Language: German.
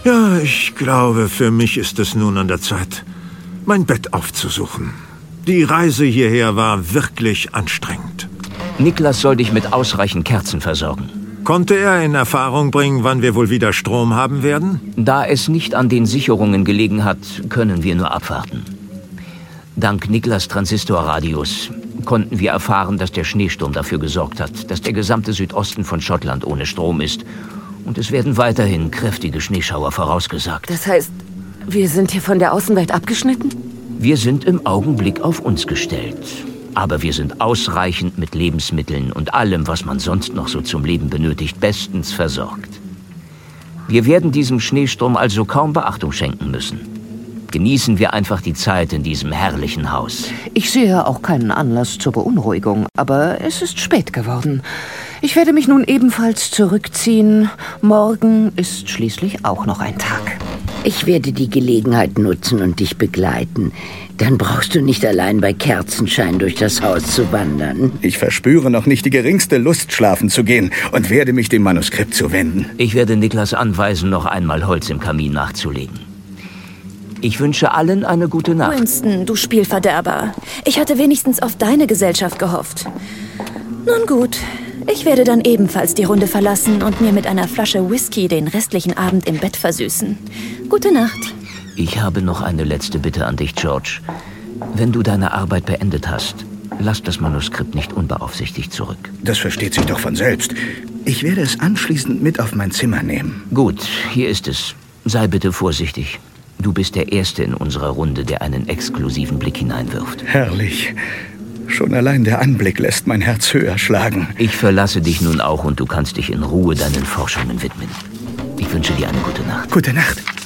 Ja, ich glaube, für mich ist es nun an der Zeit, mein Bett aufzusuchen. Die Reise hierher war wirklich anstrengend. Niklas soll dich mit ausreichend Kerzen versorgen. Konnte er in Erfahrung bringen, wann wir wohl wieder Strom haben werden? Da es nicht an den Sicherungen gelegen hat, können wir nur abwarten. Dank Niklas Transistorradios konnten wir erfahren, dass der Schneesturm dafür gesorgt hat, dass der gesamte Südosten von Schottland ohne Strom ist. Und es werden weiterhin kräftige Schneeschauer vorausgesagt. Das heißt, wir sind hier von der Außenwelt abgeschnitten? Wir sind im Augenblick auf uns gestellt. Aber wir sind ausreichend mit Lebensmitteln und allem, was man sonst noch so zum Leben benötigt, bestens versorgt. Wir werden diesem Schneesturm also kaum Beachtung schenken müssen. Genießen wir einfach die Zeit in diesem herrlichen Haus. Ich sehe auch keinen Anlass zur Beunruhigung, aber es ist spät geworden. Ich werde mich nun ebenfalls zurückziehen. Morgen ist schließlich auch noch ein Tag. Ich werde die Gelegenheit nutzen und dich begleiten. Dann brauchst du nicht allein bei Kerzenschein durch das Haus zu wandern. Ich verspüre noch nicht die geringste Lust, schlafen zu gehen und werde mich dem Manuskript zuwenden. Ich werde Niklas anweisen, noch einmal Holz im Kamin nachzulegen. Ich wünsche allen eine gute Nacht. Winston, du Spielverderber. Ich hatte wenigstens auf deine Gesellschaft gehofft. Nun gut, ich werde dann ebenfalls die Runde verlassen und mir mit einer Flasche Whisky den restlichen Abend im Bett versüßen. Gute Nacht. Ich habe noch eine letzte Bitte an dich, George. Wenn du deine Arbeit beendet hast, lass das Manuskript nicht unbeaufsichtigt zurück. Das versteht sich doch von selbst. Ich werde es anschließend mit auf mein Zimmer nehmen. Gut, hier ist es. Sei bitte vorsichtig. Du bist der Erste in unserer Runde, der einen exklusiven Blick hineinwirft. Herrlich. Schon allein der Anblick lässt mein Herz höher schlagen. Ich verlasse dich nun auch und du kannst dich in Ruhe deinen Forschungen widmen. Ich wünsche dir eine gute Nacht. Gute Nacht.